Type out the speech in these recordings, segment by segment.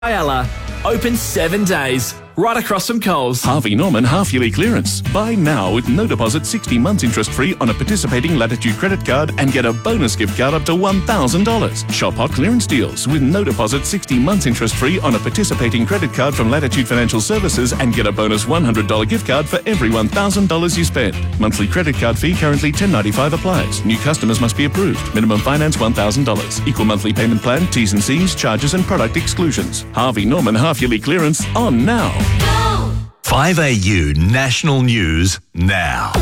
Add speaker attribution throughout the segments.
Speaker 1: Whyalla, open 7 days, right across from Coles.
Speaker 2: Harvey Norman half-yearly clearance. Buy now with no deposit, 60 months interest-free on a participating Latitude credit card and get a bonus gift card up to $1,000. Shop hot clearance deals with no deposit, 60 months interest-free on a participating credit card from Latitude Financial Services and get a bonus $100 gift card for every $1,000 you spend. Monthly credit card fee currently $10.95 applies. New customers must be approved. Minimum finance $1,000. Equal monthly payment plan, T's and C's, charges and product exclusions. Harvey Norman half-yearly clearance on now.
Speaker 3: 5AU National News now.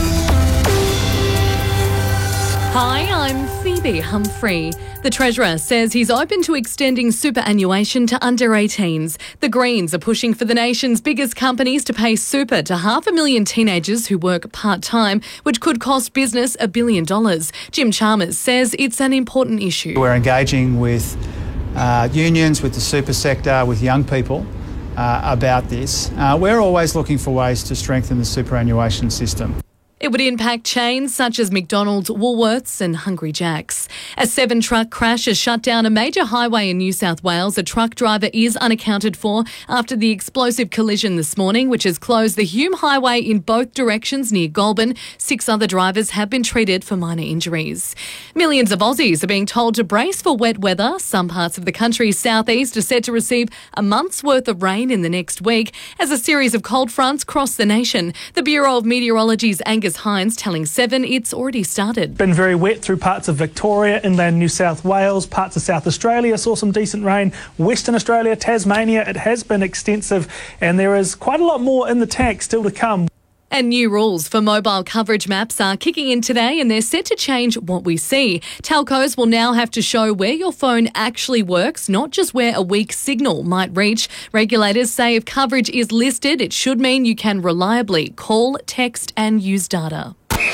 Speaker 4: Hi, I'm Phoebe Humphrey. The Treasurer says he's open to extending superannuation to under 18s. The Greens are pushing for the nation's biggest companies to pay super to 500,000 teenagers who work part-time, which could cost business $1 billion. Jim Chalmers says it's an important issue.
Speaker 5: We're engaging with unions, with the super sector, with young people about this. We're always looking for ways to strengthen the superannuation system.
Speaker 4: It would impact chains such as McDonald's, Woolworths and Hungry Jack's. A 7-truck crash has shut down a major highway in New South Wales. A truck driver is unaccounted for after the explosive collision this morning, which has closed the Hume Highway in both directions near Goulburn. 6 other drivers have been treated for minor injuries. Millions of Aussies are being told to brace for wet weather. Some parts of the country's southeast are set to receive a month's worth of rain in the next week as a series of cold fronts cross the nation. The Bureau of Meteorology's Angus Hines telling 7 it's already started.
Speaker 6: Been very wet through parts of Victoria, inland New South Wales, parts of South Australia, saw some decent rain. Western Australia, Tasmania, it has been extensive and there is quite a lot more in the tank still to come.
Speaker 4: And new rules for mobile coverage maps are kicking in today and they're set to change what we see. Telcos will now have to show where your phone actually works, not just where a weak signal might reach. Regulators say if coverage is listed, it should mean you can reliably call, text and use data.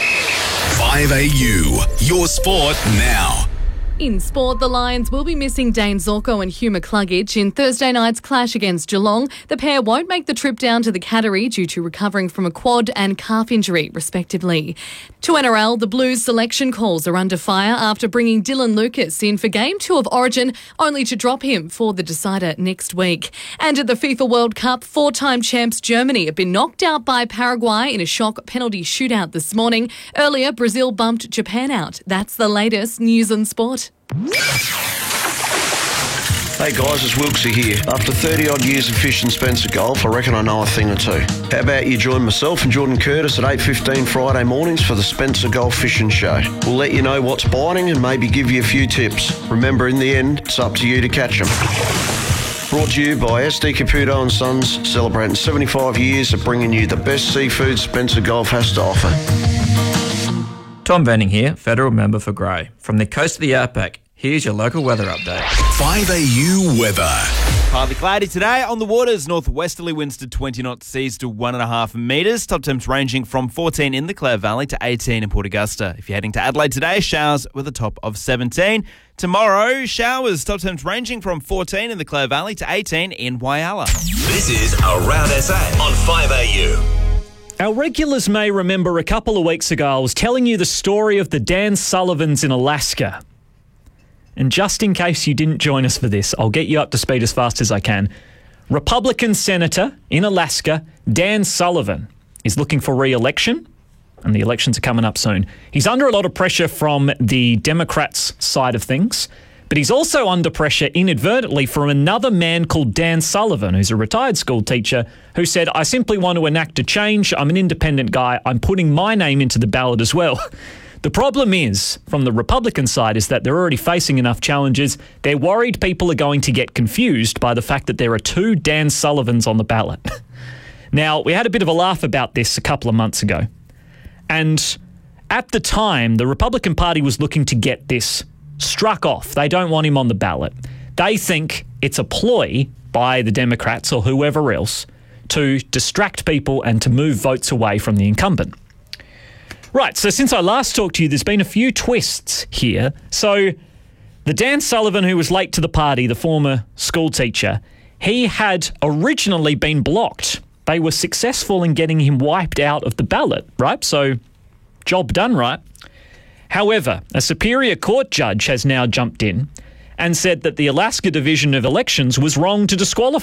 Speaker 3: 5AU, your sport now.
Speaker 4: In sport, the Lions will be missing Dane Zorko and Hugh McCluggage in Thursday night's clash against Geelong. The pair won't make the trip down to the Cattery due to recovering from a quad and calf injury, respectively. To NRL, the Blues selection calls are under fire after bringing Dylan Lucas in for Game 2 of Origin, only to drop him for the decider next week. And at the FIFA World Cup, 4-time champs Germany have been knocked out by Paraguay in a shock penalty shootout this morning. Earlier, Brazil bumped Japan out. That's the latest news and sport.
Speaker 7: Hey guys, it's Wilksy here. After 30 odd years of fishing Spencer Golf, I reckon I know a thing or two. How about you join myself and Jordan Curtis at 8:15 Friday mornings for the Spencer Golf Fishing Show. We'll let you know what's biting and maybe give you a few tips. Remember, in the end, it's up to you to catch them. Brought to you by SD Caputo and Sons, celebrating 75 years of bringing you the best seafood Spencer Golf has to offer.
Speaker 8: Tom Venning here, Federal Member for Grey. From the coast of the Outback, here's your local weather update.
Speaker 3: 5AU weather.
Speaker 9: Partly cloudy today on the waters. Northwesterly winds to 20 knots, seas to 1.5 metres. Top temps ranging from 14 in the Clare Valley to 18 in Port Augusta. If you're heading to Adelaide today, showers with a top of 17. Tomorrow, showers, top temps ranging from 14 in the Clare Valley to 18 in Whyalla.
Speaker 3: This is Around SA on 5AU.
Speaker 10: Our regulars may remember a couple of weeks ago I was telling you the story of the Dan Sullivans in Alaska. And just in case you didn't join us for this, I'll get you up to speed as fast as I can. Republican Senator in Alaska, Dan Sullivan, is looking for re-election, and the elections are coming up soon. He's under a lot of pressure from the Democrats' side of things, but he's also under pressure inadvertently from another man called Dan Sullivan, who's a retired school teacher, who said, I simply want to enact a change. I'm an independent guy. I'm putting my name into the ballot as well. The problem is, from the Republican side, is that they're already facing enough challenges. They're worried people are going to get confused by the fact that there are 2 Dan Sullivans on the ballot. Now, we had a bit of a laugh about this a couple of months ago. And at the time, the Republican Party was looking to get this struck off. They don't want him on the ballot. They think it's a ploy by the Democrats or whoever else to distract people and to move votes away from the incumbent. Right, so since I last talked to you, there's been a few twists here. So the Dan Sullivan who was late to the party, the former school teacher, he had originally been blocked. They were successful in getting him wiped out of the ballot, right? So job done, right? However, a Superior Court judge has now jumped in and said that the Alaska Division of Elections was wrong to disqualify